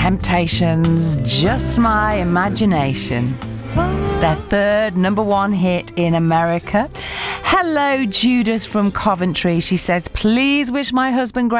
Temptations, Just My Imagination. Their third number one hit in America. Hello, Judith from Coventry. She says, please wish my husband great